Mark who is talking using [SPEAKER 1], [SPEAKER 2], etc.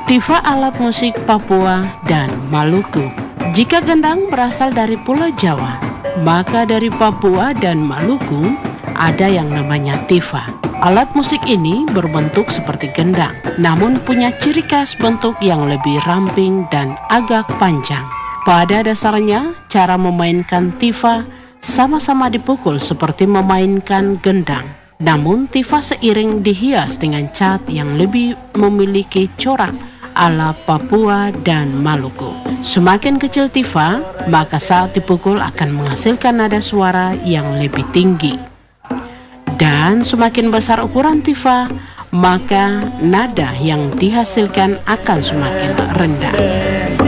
[SPEAKER 1] Tifa alat musik Papua dan Maluku. Jika gendang berasal dari Pulau Jawa, maka dari Papua dan Maluku ada yang namanya tifa. Alat musik ini berbentuk seperti gendang, namun punya ciri khas bentuk yang lebih ramping dan agak panjang. Pada dasarnya, cara memainkan tifa sama-sama dipukul seperti memainkan gendang. Namun tifa seiring dihias dengan cat yang lebih memiliki corak ala Papua dan Maluku. Semakin kecil tifa, maka saat dipukul akan menghasilkan nada suara yang lebih tinggi. Dan semakin besar ukuran tifa, maka nada yang dihasilkan akan semakin rendah.